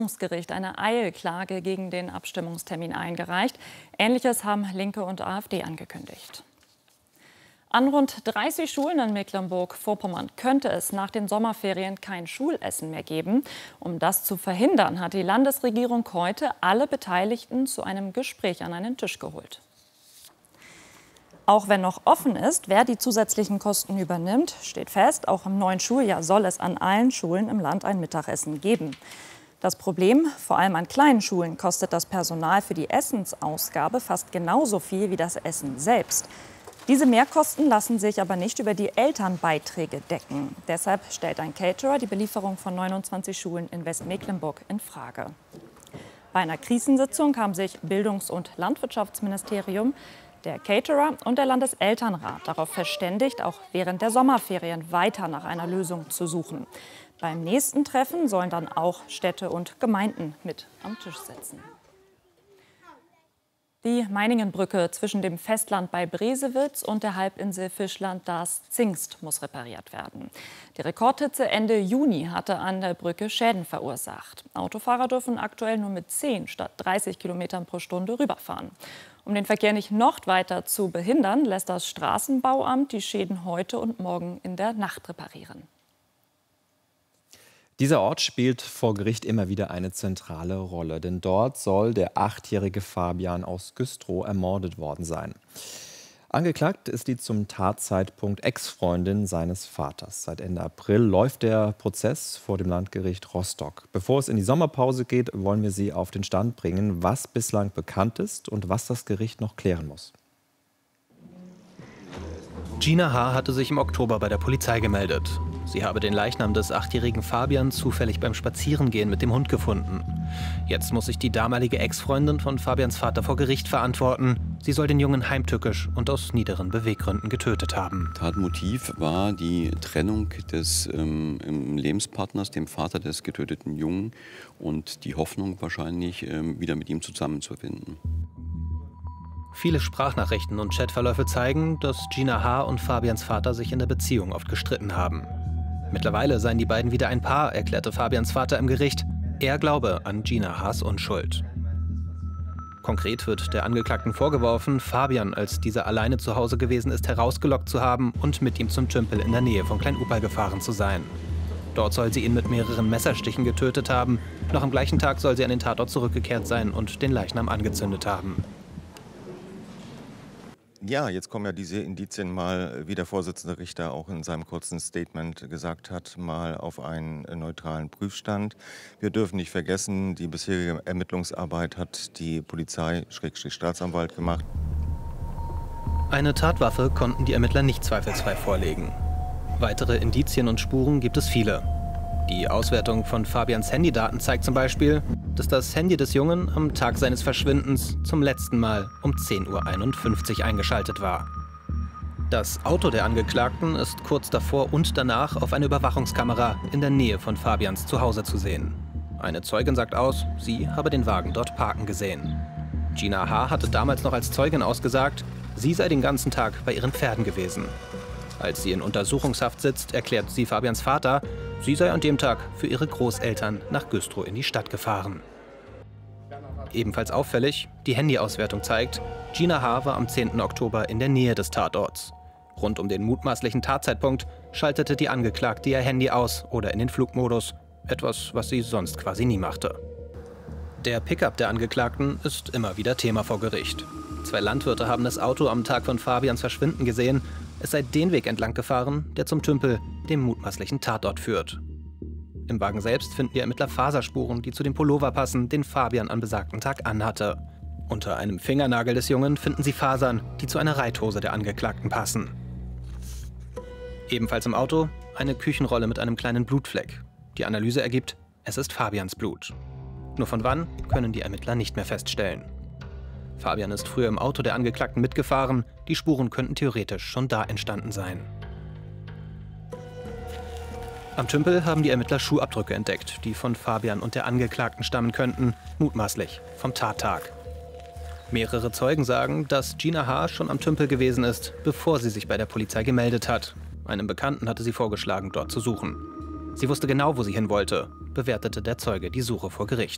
Gericht eine Eilklage gegen den Abstimmungstermin eingereicht. Ähnliches haben Linke und AfD angekündigt. An rund 30 Schulen in Mecklenburg-Vorpommern könnte es nach den Sommerferien kein Schulessen mehr geben. Um das zu verhindern, hat die Landesregierung heute alle Beteiligten zu einem Gespräch an einen Tisch geholt. Auch wenn noch offen ist, wer die zusätzlichen Kosten übernimmt, steht fest, auch im neuen Schuljahr soll es an allen Schulen im Land ein Mittagessen geben. Das Problem, vor allem an kleinen Schulen, kostet das Personal für die Essensausgabe fast genauso viel wie das Essen selbst. Diese Mehrkosten lassen sich aber nicht über die Elternbeiträge decken. Deshalb stellt ein Caterer die Belieferung von 29 Schulen in Westmecklenburg in Frage. Bei einer Krisensitzung haben sich Bildungs- und Landwirtschaftsministerium, der Caterer und der Landeselternrat darauf verständigt, auch während der Sommerferien weiter nach einer Lösung zu suchen. Beim nächsten Treffen sollen dann auch Städte und Gemeinden mit am Tisch sitzen. Die Meiningenbrücke zwischen dem Festland bei Bresewitz und der Halbinsel Fischland-Darß-Zingst muss repariert werden. Die Rekordhitze Ende Juni hatte an der Brücke Schäden verursacht. Autofahrer dürfen aktuell nur mit 10 statt 30 Kilometern pro Stunde rüberfahren. Um den Verkehr nicht noch weiter zu behindern, lässt das Straßenbauamt die Schäden heute und morgen in der Nacht reparieren. Dieser Ort spielt vor Gericht immer wieder eine zentrale Rolle, denn dort soll der 8-jährige Fabian aus Güstrow ermordet worden sein. Angeklagt ist die zum Tatzeitpunkt Ex-Freundin seines Vaters. Seit Ende April läuft der Prozess vor dem Landgericht Rostock. Bevor es in die Sommerpause geht, wollen wir Sie auf den Stand bringen, was bislang bekannt ist und was das Gericht noch klären muss. Gina H. hatte sich im Oktober bei der Polizei gemeldet. Sie habe den Leichnam des 8-jährigen Fabian zufällig beim Spazierengehen mit dem Hund gefunden. Jetzt muss sich die damalige Ex-Freundin von Fabians Vater vor Gericht verantworten. Sie soll den Jungen heimtückisch und aus niederen Beweggründen getötet haben. Tatmotiv war die Trennung des Lebenspartners, dem Vater des getöteten Jungen, und die Hoffnung wahrscheinlich, wieder mit ihm zusammenzufinden. Viele Sprachnachrichten und Chatverläufe zeigen, dass Gina H. und Fabians Vater sich in der Beziehung oft gestritten haben. Mittlerweile seien die beiden wieder ein Paar, erklärte Fabians Vater im Gericht. Er glaube an Gina H.'s Unschuld. Konkret wird der Angeklagten vorgeworfen, Fabian, als dieser alleine zu Hause gewesen ist, herausgelockt zu haben und mit ihm zum Tümpel in der Nähe von Klein-Upal gefahren zu sein. Dort soll sie ihn mit mehreren Messerstichen getötet haben. Noch am gleichen Tag soll sie an den Tatort zurückgekehrt sein und den Leichnam angezündet haben. Ja, jetzt kommen ja diese Indizien mal, wie der Vorsitzende Richter auch in seinem kurzen Statement gesagt hat, mal auf einen neutralen Prüfstand. Wir dürfen nicht vergessen, die bisherige Ermittlungsarbeit hat die Polizei/Staatsanwalt gemacht. Eine Tatwaffe konnten die Ermittler nicht zweifelsfrei vorlegen. Weitere Indizien und Spuren gibt es viele. Die Auswertung von Fabians Handydaten zeigt zum Beispiel, dass das Handy des Jungen am Tag seines Verschwindens zum letzten Mal um 10:51 Uhr eingeschaltet war. Das Auto der Angeklagten ist kurz davor und danach auf einer Überwachungskamera in der Nähe von Fabians Zuhause zu sehen. Eine Zeugin sagt aus, sie habe den Wagen dort parken gesehen. Gina H. hatte damals noch als Zeugin ausgesagt, sie sei den ganzen Tag bei ihren Pferden gewesen. Als sie in Untersuchungshaft sitzt, erklärt sie Fabians Vater, sie sei an dem Tag für ihre Großeltern nach Güstrow in die Stadt gefahren. Ebenfalls auffällig, die Handyauswertung zeigt, Gina H. war am 10. Oktober in der Nähe des Tatorts. Rund um den mutmaßlichen Tatzeitpunkt schaltete die Angeklagte ihr Handy aus oder in den Flugmodus, etwas, was sie sonst quasi nie machte. Der Pickup der Angeklagten ist immer wieder Thema vor Gericht. 2 Landwirte haben das Auto am Tag von Fabians Verschwinden gesehen. Es sei den Weg entlang gefahren, der zum Tümpel, dem mutmaßlichen Tatort, führt. Im Wagen selbst finden die Ermittler Faserspuren, die zu dem Pullover passen, den Fabian an besagten Tag anhatte. Unter einem Fingernagel des Jungen finden sie Fasern, die zu einer Reithose der Angeklagten passen. Ebenfalls im Auto eine Küchenrolle mit einem kleinen Blutfleck. Die Analyse ergibt, es ist Fabians Blut. Nur von wann, können die Ermittler nicht mehr feststellen. Fabian ist früher im Auto der Angeklagten mitgefahren. Die Spuren könnten theoretisch schon da entstanden sein. Am Tümpel haben die Ermittler Schuhabdrücke entdeckt, die von Fabian und der Angeklagten stammen könnten, mutmaßlich vom Tattag. Mehrere Zeugen sagen, dass Gina H. schon am Tümpel gewesen ist, bevor sie sich bei der Polizei gemeldet hat. Einem Bekannten hatte sie vorgeschlagen, dort zu suchen. Sie wusste genau, wo sie hin wollte, bewertete der Zeuge die Suche vor Gericht.